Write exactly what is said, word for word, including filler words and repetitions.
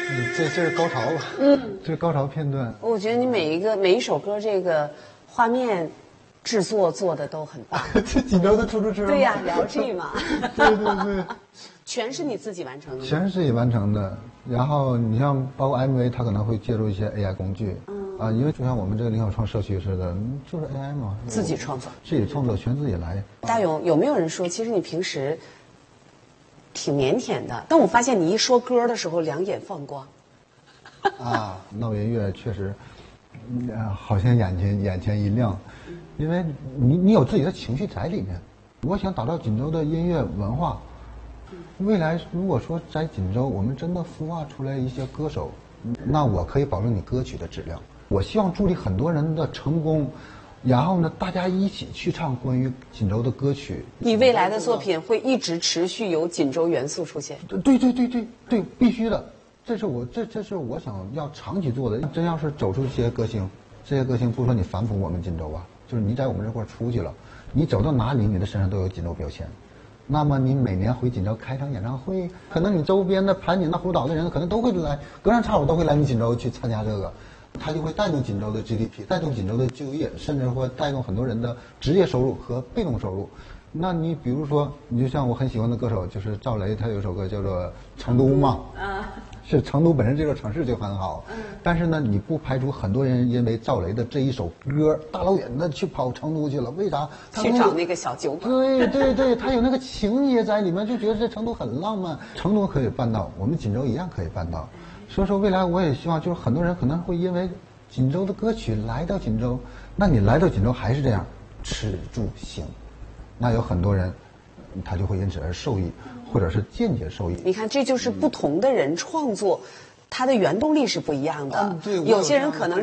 这这是高潮吧？嗯，这是高潮片段。 我觉得你每一个每一首歌这个画面制作做的都很棒。 这锦州的出租车。 对呀，辽 G 嘛。 对对对。 全是你自己完成的。 全是自己完成的。然后你像包括 M V， 它可能会介入一些 A I 工具。嗯。啊，因为就像我们这个林小创社区似的，就是 A I 嘛。 自己创作。 自己创作，全自己来。 大勇，有没有人说，其实你平时挺腼腆的，但我发现你一说歌的时候，两眼放光。 啊，闹音乐确实，呃，好像眼前眼前一亮，因为你你有自己的情绪在里面。我想打造锦州的音乐文化，未来如果说在锦州我们真的孵化出来一些歌手，那我可以保证你歌曲的质量。我希望助力很多人的成功，然后呢，大家一起去唱关于锦州的歌曲。 你未来的作品会一直持续有锦州元素出现？ 对对对对对，必须的。这是我这这是我想要长期做的。真要是走出这些歌星，这些歌星不说你反哺我们锦州啊，就是你在我们这块出去了，你走到哪里，你的身上都有锦州标签。那么你每年回锦州开场演唱会，可能你周边的盘锦、那湖岛的人可能都会来，隔三差五都会来你锦州去参加这个，它就会带动锦州的 G D P， 带动锦州的就业，甚至会带动很多人的职业收入和被动收入。那你比如说，你就像我很喜欢的歌手，就是赵雷，他有首歌叫做《成都》嘛，啊，是成都本身这座城市就很好，嗯，但是呢，你不排除很多人因为赵雷的这一首歌，大老远的去跑成都去了，为啥？ 去找那个小酒馆。 对对对，他有那个情节在里面，就觉得这成都很浪漫，成都可以办到，我们锦州一样可以办到。所以说，未来我也希望，就是很多人可能会因为锦州的歌曲来到锦州，那你来到锦州还是这样，吃住行。那有很多人，他就会因此而受益，或者是间接受益。 你看，这就是不同的人创作，他的原动力是不一样的。 嗯，对， 有些人可能